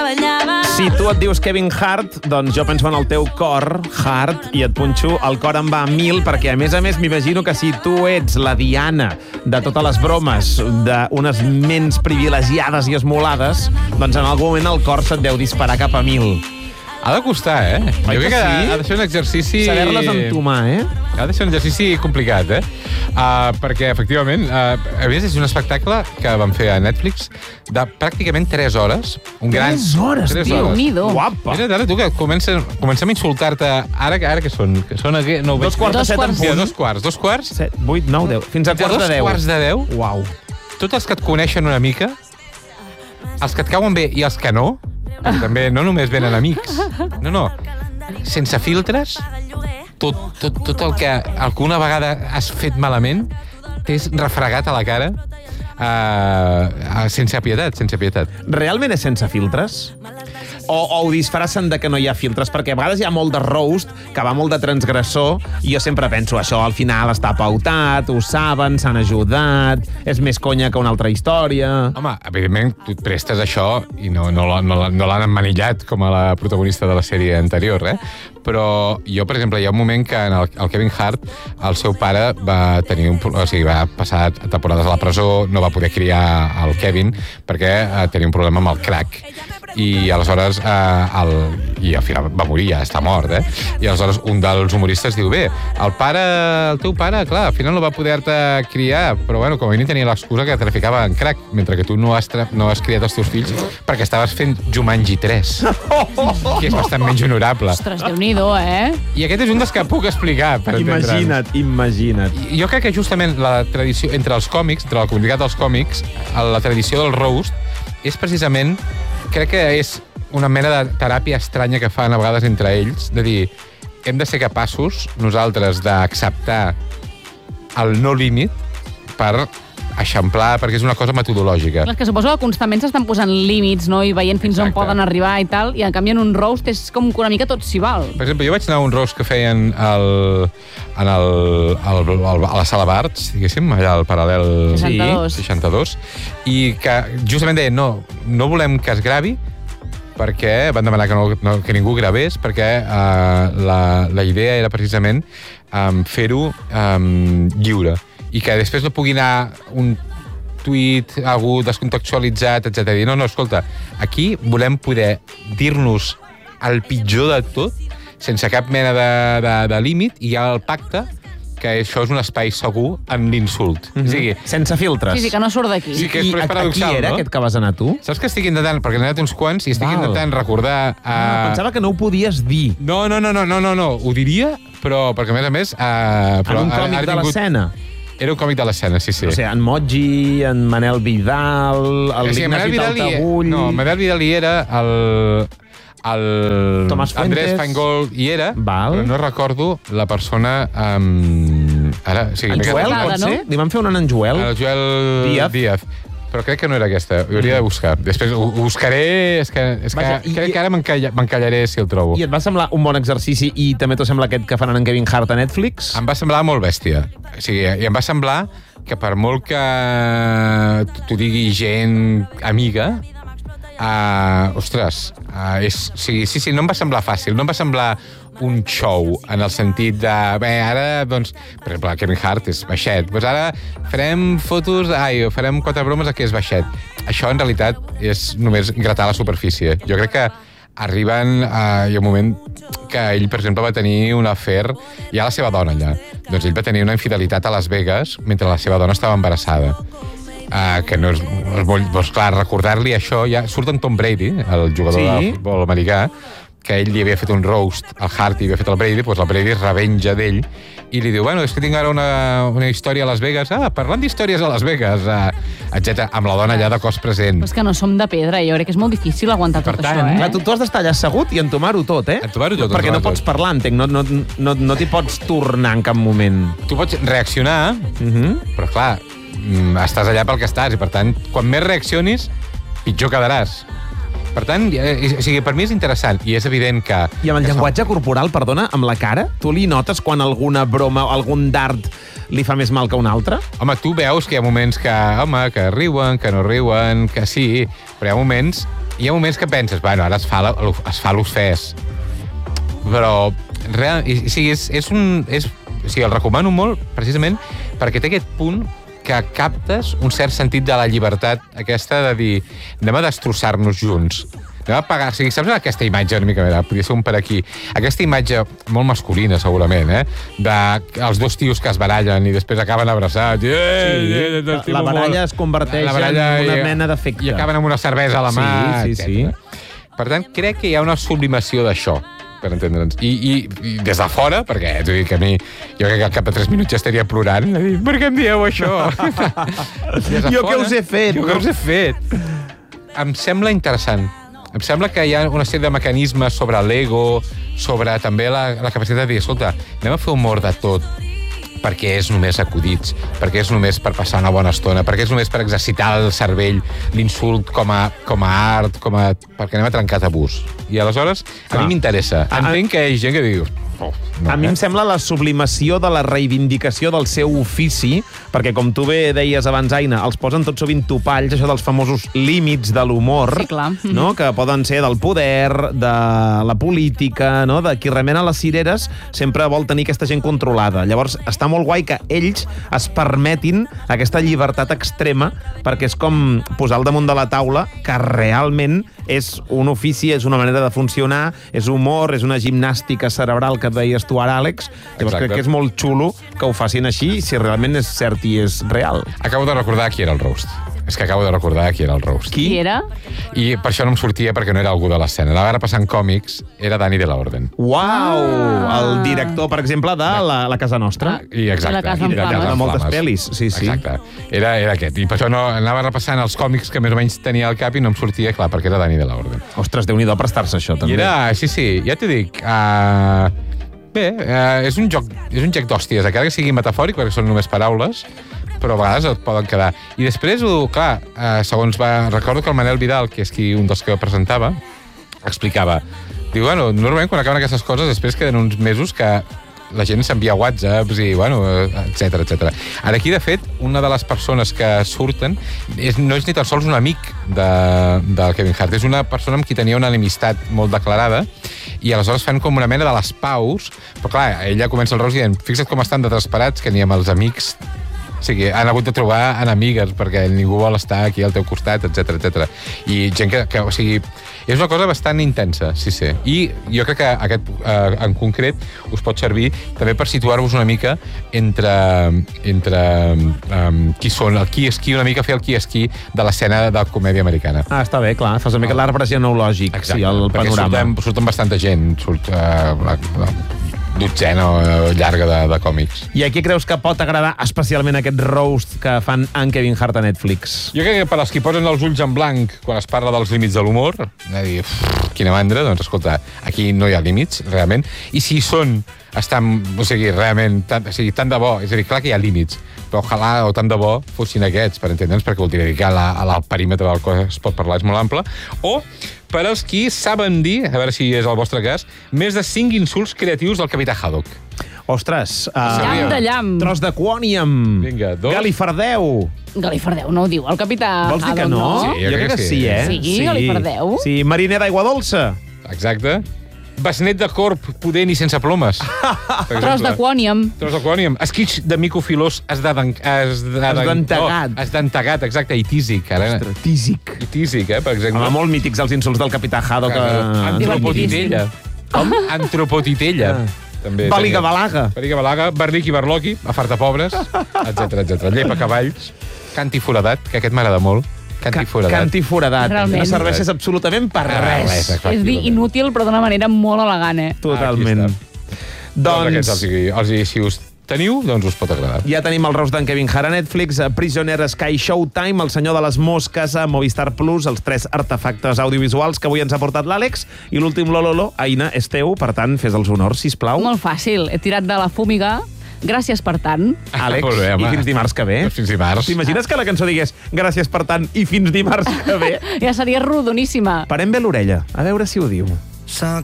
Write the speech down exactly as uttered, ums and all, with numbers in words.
banyava. Si tu et dius Kevin Hart, doncs jo penso en el teu cor, Hart, i et punxo, el cor em va a mil, perquè a més a més m'imagino que si tu ets la Diana de totes les bromes d'unes ments privilegiades i esmolades, doncs en algun moment el cor se't deu disparar cap a mil. Ha de costar, eh? Oi jo que crec que sí? ha de ser un exercici... Saber-les entomar, eh? Ha de ser un exercici complicat, eh? Uh, perquè, efectivament, uh, a més, és un espectacle que vam fer a Netflix de pràcticament tres hores. Un gran... Tres hores, tres tio. hores. Déu-n'hi-do. Guapa. Mira, ara tu que comencem, comencem a insultar-te... Ara, ara què són? Que són aquí, no ho veig. Dos quarts de Dos set en quarts. Sí, punt. dos quarts. Dos quarts? Set, vuit, nou, deu. Fins a De quarts dos de deu. quarts de deu, Uau. tots els que et coneixen una mica, els que et cauen bé i els que no, perquè també no només venen amics, no, no, sense filtres, tot, tot, tot el que alguna vegada has fet malament t'és refregat a la cara uh, sense pietat, sense pietat. Realment és sense filtres? O, o ho disfressen de que no hi ha filtres? Perquè a vegades hi ha molt de roast, que va molt de transgressor, i jo sempre penso, això al final està pautat, ho saben, s'han ajudat, és més conya que una altra història... Home, evidentment, tu et prestes això i no, no, l'han- no, l'han- no l'han emmanillat com a la protagonista de la sèrie anterior, eh? Però jo, per exemple, hi ha un moment que en el, el Kevin Hart, el seu pare va tenir un... pro- O sigui, va passar temporades a la presó, no va poder criar el Kevin perquè eh, tenia un problema amb el crack. I aleshores eh, el, i al final va morir, ja està mort, eh? I aleshores un dels humoristes diu, bé, el pare, el teu pare, clar, al final no va poder-te criar, però bueno, com a mínim tenia l'excusa que traficava en crack, mentre que tu no has, tra- no has criat els teus fills perquè estaves fent Jumanji tres, que és bastant menys honorable. Ostres, Déu-n'hi-do, eh? I aquest és un dels que puc explicar, per entendre'ns. Imagina't, imagina't. I Jo crec que justament la tradició entre els còmics, entre la comunitat dels còmics, la tradició del roast és precisament, crec que és una mena de teràpia estranya que fan a vegades entre ells, de dir, hem de ser capaços nosaltres d'acceptar el no límit per eixamplar, perquè és una cosa metodològica. Clar, és que suposo que constantment s'estan posant límits, no? I veient fins on Exacte. poden arribar i tal, i en canvi en un roast és com que una mica tot s'hi val. Per exemple, jo vaig anar a un roast que feien el, en el, el, el, a la sala Barts, diguéssim, allà al paral·lel seixanta-dos. seixanta-dos, i que justament deien, no, no volem que es gravi, perquè van demanar que, no, no, que ningú gravés, perquè uh, la, la idea era precisament um, fer-ho um, lliure, i que després no pugui anar un tuit, algú descontextualitzat, etcètera. I no, no, escolta, aquí volem poder dir-nos el pitjor de tot, sense cap mena de, de, de límit, i hi ha el pacte que això és un espai segur en l'insult. Mm -hmm. O sigui, Sense filtres. Sí, sí, que no surt d'aquí. Sí, que és I a, a paradoxal, qui era no? aquest que vas anar tu? saps que estic intentant, perquè n'he anat uns quants, i estic Val. intentant recordar... Uh... Ah, pensava que no ho podies dir. No, no, no, no, no, no, no, ho diria, però, perquè a més a més... Uh, però En un ara- còmic ara de he tingut- l'escena. Era un còmic de l'escena, sí, sí. O sigui, en Moji, en Manel Vidal, el Sí, Manel Ignasi Vidal hi- Taltabull... No, Manel Vidal hi era, el... el Tomàs Fuentes. Andrés Feingold hi era, Val. però no recordo la persona... Um, ara, o sigui, En m'he Joel, quedat- pot no? ser? Li van fer una en Joel? El Joel Díaz. Díaz. Però crec que no era aquesta, ho hauria de buscar. Després ho, ho buscaré, és que, és que Vaja, i- crec que ara m'encalla- m'encallaré si el trobo. I et va semblar un bon exercici i també t'ho sembla aquest que faran en Kevin Hart a Netflix? Em va semblar molt bèstia. O sigui, i em va semblar que per molt que t'ho digui gent amiga, uh, ostres, uh, és, sí, sí, sí, no em va semblar fàcil, no em va semblar un show, en el sentit de... Bé, ara, doncs, per exemple, Kevin Hart és baixet. Doncs ara farem fotos... Ai, farem quatre bromes a què és baixet. Això, en realitat, és només gratar la superfície. Jo crec que arriben... Uh, hi ha un moment que ell, per exemple, va tenir un afer... Hi ha la seva dona, allà. Doncs ell va tenir una infidelitat a Las Vegas mentre la seva dona estava embarassada. Uh, que no és, no és molt... Doncs clar, recordar-li això... Ja surt en Tom Brady, el jugador Sí. de futbol americà, que ell li havia fet un roast, el Hart li havia fet el Brady, doncs el Brady es revenja d'ell i li diu, bueno, és que tinc ara una, una història a Las Vegas, ah, parlant d'històries a Las Vegas, uh, etcètera, amb la dona allà de cos present. Però és que no som de pedra, jo crec que és molt difícil aguantar Per tot tant, això, eh? Clar, tu, tu has d'estar allà assegut i entomar-ho tot, eh? Entomar-ho tot, Perquè no entomar-ho pots tot. parlar, entenc, no, no, no, no t'hi pots tornar en cap moment. Tu pots reaccionar, Uh -huh. però clar, mm, estàs allà pel que estàs, i per tant, quan més reaccionis, pitjor quedaràs. Per tant, eh, o sigui, per mi és interessant, i és evident que... I amb el que llenguatge corporal, perdona, amb la cara, tu li notes quan alguna broma o algun dart li fa més mal que un altre? Home, tu veus que hi ha moments que, home, que riuen, que no riuen, que sí, però hi ha moments hi ha moments que penses, bueno, ara es fa, la, es fa l'ofès. Però, real, i, i, sí, és, és un... És, o sigui, el recomano molt, precisament, perquè té aquest punt que captes un cert sentit de la llibertat, aquesta de dir, anem a destrossar-nos junts. Anem a pagar... O sigui, saps aquesta imatge una mica, mira, podria ser un per aquí, aquesta imatge molt masculina, segurament, eh? De els dos tios que es barallen i després acaben abraçats. Eh, Sí, eh, la, la baralla es converteix la baralla en una i, mena d'efecte. I acaben amb una cervesa a la mà, Sí, sí, etcètera. Per tant, crec que hi ha una sublimació d'això, per entendre'ns. I, i, I des de fora, perquè t'ho dic que a mi, jo crec que al cap de tres minuts ja estaria plorant, i dir, per què em dieu això? De jo fora, què us he fet? Jo què us he fet? Em sembla interessant. Em sembla que hi ha una sèrie de mecanismes sobre l'ego, sobre també la, la capacitat de dir, escolta, anem a fer humor de tot, perquè és només acudits, perquè és només per passar una bona estona, perquè és només per exercitar el cervell, l'insult com a, com a art, com a... perquè anem a trencar tabús. I aleshores, a Clar. mi m'interessa. A- Entenc que hi ha gent que diu... Oh, no, A mi eh? em sembla la sublimació de la reivindicació del seu ofici, perquè, com tu bé deies abans, Aina, els posen tot sovint topalls, això dels famosos límits de l'humor, Sí, clar. no? Que poden ser del poder, de la política, no? De qui remena les cireres sempre vol tenir aquesta gent controlada. Llavors, està molt guai que ells es permetin aquesta llibertat extrema, perquè és com posar al damunt de la taula que realment és un ofici, és una manera de funcionar, és humor, és una gimnàstica cerebral que et deies tu ara, Àlex. Llavors Exacte. crec que és molt xulo que ho facin així, si realment és cert i és real. Acabo de recordar qui era el roast. És que acabo de recordar qui era el roast. Qui? Qui era? I per això no em sortia, perquè no era algú de l'escena. La va passant còmics, era Dani de la Orden. Uau! Ah. El director, per exemple, de La, la Casa Nostra. I exacte. La Casa en I de Flames. Casa en De moltes Flames. pel·lis, sí, sí. Exacte. Era, era aquest. I per això no, anava repassant els còmics que més o menys tenia al cap i no em sortia, clar, perquè era Dani de la Orden. Ostres, Déu-n'hi-do prestar-se això, també. I era, sí, sí, ja t'ho dic, uh, bé, uh, és un joc, és un joc d'hòsties, encara que sigui metafòric, perquè són només paraules, però a vegades et poden quedar. I després, ho, clar, uh, segons va... Recordo que el Manel Vidal, que és qui un dels que ho presentava, explicava, diu, bueno, normalment quan acaben aquestes coses després queden uns mesos que la gent s'envia whatsapps i, bueno, etcètera, etcètera. Ara aquí, de fet, una de les persones que surten és, no és ni tan sols un amic de, del Kevin Hart, és una persona amb qui tenia una enemistat molt declarada i aleshores fan com una mena de les paus, però clar, ella comença el roast dient, fixa't com estan de desesperats que ni amb els amics. O sigui, han hagut de trobar enemigues perquè ningú vol estar aquí al teu costat, etcètera, etcètera. I gent que, que, o sigui, és una cosa bastant intensa, sí, sí. I jo crec que aquest, eh, en concret, us pot servir també per situar-vos una mica entre, entre um, qui són, el qui és qui, una mica fer el qui és qui de l'escena de comèdia americana. Ah, està bé, clar. Fas una mica l'arbre genealògic, sí, el perquè panorama. surten, surten bastanta gent, surt uh, una, una dotzena uh, llarga de, de còmics. I a qui creus que pot agradar especialment aquest roast que fan en Kevin Hart a Netflix? Jo crec que per als qui posen els ulls en blanc quan es parla dels límits de l'humor, de dir, "Uf, quina mandra", doncs escolta, aquí no hi ha límits, realment, i si són, estan, o sigui, realment, tant, o sigui, tant de bo, és a dir, clar que hi ha límits, però ojalà o tant de bo fossin aquests, per entendre'ns, perquè vol dir que la, la, el perímetre del qual es pot parlar és molt ample, o per als qui saben dir, a veure si és el vostre cas, més de cinc insults creatius del Capità Haddock. Ostres, uh, Llamp de llamp. tros de quòniam, Vinga, dos. galifardeu. Galifardeu no ho diu el capità Vols dir que Haddock, no? Sí, jo jo crec que sí, eh? Sí, galifardeu. Sí, mariner d'aigua dolça. Exacte. Besnet de corp pudent i sense plomes. Per Tros de exemple. quòniam. Tros de quòniam. Esquitx de micofilós esdentegat. Esdentegat. Oh, esdentegat, exacte, i tísic. Ara. Ostres, tísic. I tísic, eh, per exemple. Home, molt mítics els insults del capità Haddock. Que... Antropotitella. Com? Antropotitella. Ah. També Baliga tenia. balaga. Baliga balaga, Berlic i Berloqui, afarta pobres, etcètera, etcètera. Llepa cavalls, canti foradat, que aquest m'agrada molt. Canti foradat. Canti foradat. Realment. No serveixes absolutament per res. Res, exacte. És dir, inútil, però d'una manera molt elegant, eh? Totalment. Doncs... Doncs Aquests, els, els, els, si us teniu, doncs us pot agradar. ja tenim el roast d'en Kevin Hart a Netflix, a Prisoner, Sky, Showtime, El senyor de les mosques, a Movistar Plus, els tres artefactes audiovisuals que avui ens ha portat l'Àlex, i l'últim Lololo, Aina, és teu, per tant, fes els honors, sisplau. Molt fàcil. He tirat de la fúmiga. Gràcies per tant. Àlex, Molt bé, home. i fins dimarts que ve. Doncs fins dimarts. T'imagines que la cançó digués gràcies per tant i fins dimarts que ve? Ja seria rodoníssima. Parem bé l'orella, a veure si ho diu. S'ha